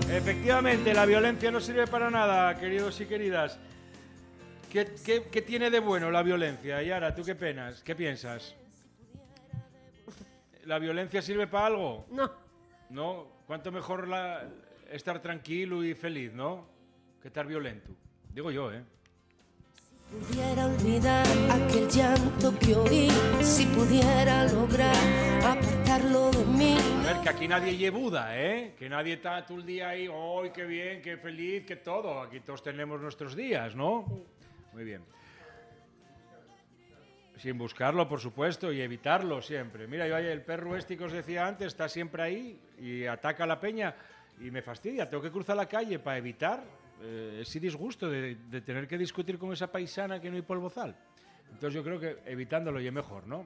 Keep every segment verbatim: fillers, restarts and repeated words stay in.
Efectivamente, la violencia no sirve para nada, queridos y queridas. ¿Qué, qué, qué tiene de bueno la violencia? Yara, ¿tú qué penas? ¿Qué piensas? ¿La violencia sirve para algo? No. ¿No? ¿Cuánto mejor la, estar tranquilo y feliz, ¿no? Que estar violento. Digo yo, ¿eh? Pudiera olvidar aquel llanto que oí, si pudiera lograr apartarlo de mí. A ver, que aquí nadie lleva Buda, ¿eh? Que nadie está todo el día ahí, ¡ay, qué bien, qué feliz, qué todo! Aquí todos tenemos nuestros días, ¿no? Sí. Muy bien. Sin buscarlo, por supuesto, y evitarlo siempre. Mira, yo el perro este que os decía antes está siempre ahí y ataca a la peña y me fastidia. Tengo que cruzar la calle para evitar eh, ese disgusto de, de tener que discutir con esa paisana que no hay polvozal. Entonces yo creo que evitándolo ya mejor, ¿no?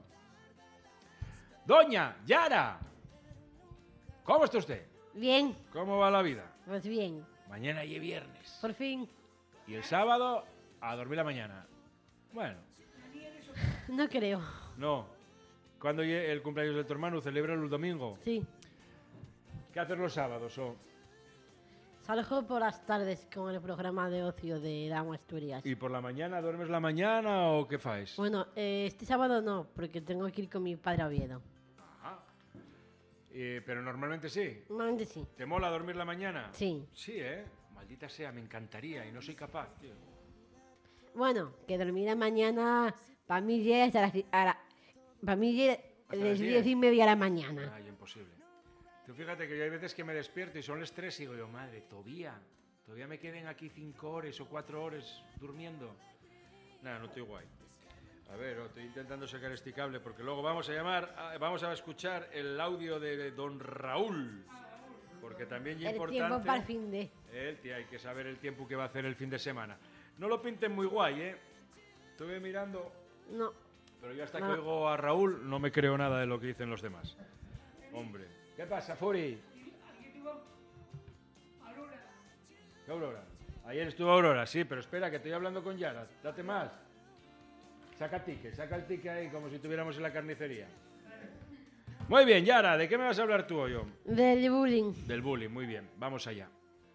Doña Yara, ¿cómo está usted? Bien. ¿Cómo va la vida? Pues bien. Mañana y viernes. Por fin. Y el sábado a dormir la mañana. Bueno. No creo. No. ¿Cuándo el cumpleaños de tu hermano? ¿Celebra el domingo? Sí. ¿Qué haces los sábados? Oh? Salgo por las tardes con el programa de ocio de Dama Asturias. ¿Y por la mañana? ¿Duermes la mañana o qué faes? Bueno, eh, este sábado no, porque tengo que ir con mi padre a Oviedo. Ajá. Eh, pero normalmente sí. Normalmente sí. ¿Te mola dormir la mañana? Sí. Sí, ¿eh? Maldita sea, me encantaría y no soy capaz, tío. Bueno, que dormir la mañana para mí ya es a las, a la, para mí ya es diez y media de la mañana. Ay, imposible. Tú fíjate que yo hay veces que me despierto y son las tres y digo yo, madre, todavía, todavía me queden aquí cinco horas o cuatro horas durmiendo. Nada, no estoy guay. A ver, oh, estoy intentando sacar este cable porque luego vamos a llamar, a, vamos a escuchar el audio de don Raúl. Porque también es importante... El tiempo para el fin de... El, tío, hay que saber el tiempo que va a hacer el fin de semana. No lo pinten muy guay, ¿eh? Estuve mirando... No. Pero yo hasta no. que oigo a Raúl no me creo nada de lo que dicen los demás. Hombre. ¿Qué pasa, Furi? ¿Qué Aurora? Ayer estuvo Aurora, sí, pero espera, que estoy hablando con Yara. Date más. Saca el ticket, saca el ticket ahí como si estuviéramos en la carnicería. Muy bien, Yara, ¿de qué me vas a hablar tú o yo? Del bullying. Del bullying, muy bien. Vamos allá.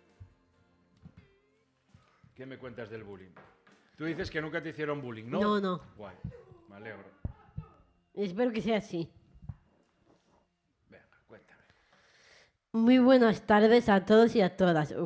¿Qué me cuentas del bullying? Tú dices que nunca te hicieron bullying, ¿no? No, no. Guay, me alegro. Espero que sea así. Venga, cuéntame. Muy buenas tardes a todos y a todas.